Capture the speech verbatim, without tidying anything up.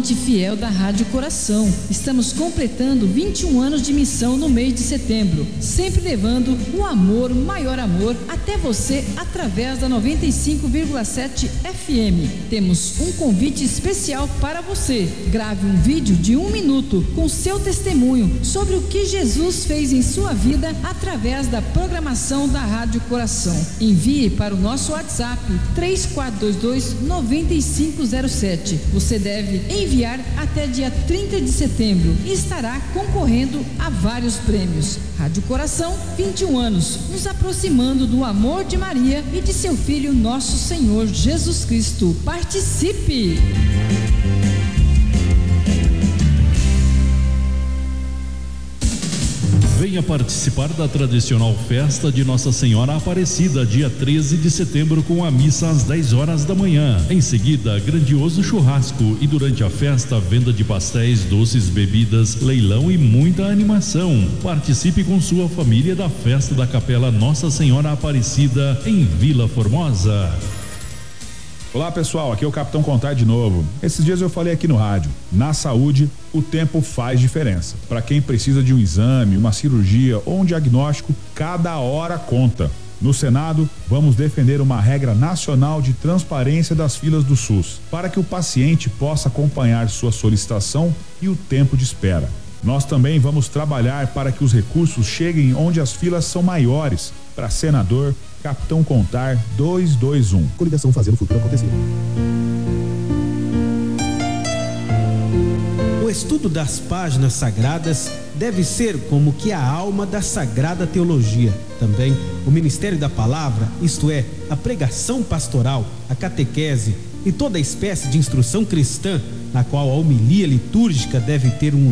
ouvinte fiel da Rádio Coração. Estamos completando vinte e um anos de missão no mês de setembro, sempre levando o amor, maior amor, até você através da noventa e cinco vírgula sete F M. Temos um convite especial para você. Grave um vídeo de um minuto com seu testemunho sobre o que Jesus fez em sua vida através da programação da Rádio Coração. Envie para o nosso WhatsApp três quatro dois dois, nove cinco zero sete. Você deve enviar até dia trinta de setembro e estará concorrendo a vários prêmios. Rádio Coração, vinte e um anos, nos aproximando do amor de Maria e de seu Filho, nosso Senhor Jesus Cristo. Participe! Venha participar da tradicional festa de Nossa Senhora Aparecida, dia treze de setembro, com a missa às dez horas da manhã. Em seguida, grandioso churrasco e durante a festa, venda de pastéis, doces, bebidas, leilão e muita animação. Participe com sua família da festa da Capela Nossa Senhora Aparecida, em Vila Formosa. Olá pessoal, aqui é o Capitão Contar de novo. Esses dias eu falei aqui no rádio, na saúde o tempo faz diferença. Para quem precisa de um exame, uma cirurgia ou um diagnóstico, cada hora conta. No Senado, vamos defender uma regra nacional de transparência das filas do SUS, para que o paciente possa acompanhar sua solicitação e o tempo de espera. Nós também vamos trabalhar para que os recursos cheguem onde as filas são maiores. Para senador, Capitão Contar duzentos e vinte e um. Coligação fazendo o futuro acontecer. O estudo das páginas sagradas deve ser como que a alma da Sagrada Teologia. Também o Ministério da Palavra, isto é, a pregação pastoral, a catequese e toda espécie de instrução cristã, na qual a homilia litúrgica deve ter um